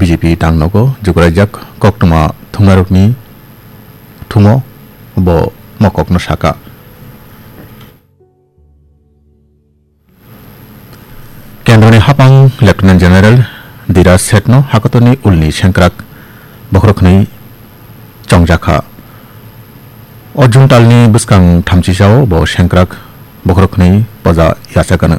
BJP tangnogo jugrajak koktuma thungarokni thumo bo mokokno saka Kendrani hapang Lieutenant General Diraj Setno hakotoni ulni sengkrak bokrokni chongjaka Ojun talni buskang thamchisao bo sengkrak bokrokni paja yasakana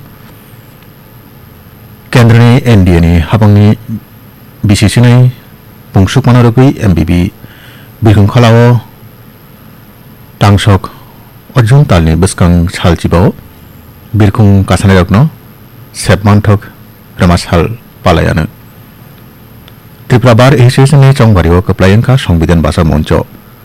Kendrani NDA ni hapangni BCC ni pungsuk manarogui MBB Birkhung khalao tangsok Ojun talni buskang chalchibao Birkhung kasanirokno Sepmanthok Ramashal Palayana Tripura Bar Association ni chongbario keplayanka Songbidan Basa Moncho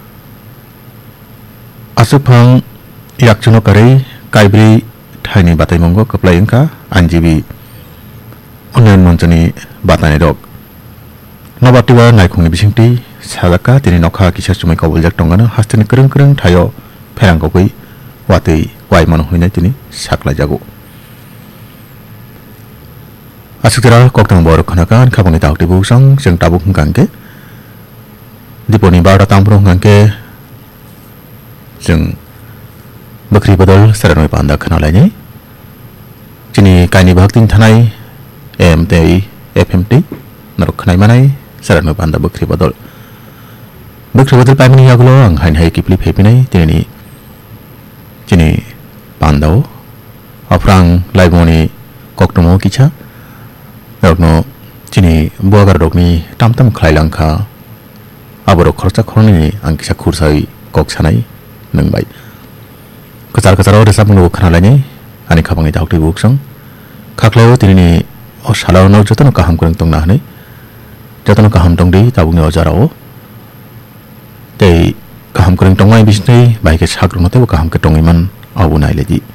Asupang yakchuno karei kaibri thaini bataimongo keplayanka Anjibi Unnen Monchoni batani rok Nobatiwa naikungni bisingti sadaka tini nokha kisah chumai kabuljak tongana hastini kereng thayo pherangkogui watui waimano huinai tini saklajago Asukira koktang borok khanakan khabangni taukti busang jeng tabuk hangke diponi barda tambrong hangke jeng bakri bodol saranoi panda khanalaini chini kaini bhaktin thanai MTI FMT narok khanai manai saranoi panda bakri bodol paimani yagulo ang hain kipli phepinai tini chini pandao afrang laiboni koktomo kicha Rokno chini buagar rokni tamtam khlailangkha aborok khorcha khorni angkisa khursai kok sanai nangbai kachar resapnu khanalani ani khabangi daukti buksang khaklao tinini o salao no jotono kaham kurang tongna hanai jotono kaham tongdi tabungni ojarao tei kaham kurang tongai bisnei baike sakrungno tebo kaham ke tongiman abu nailedi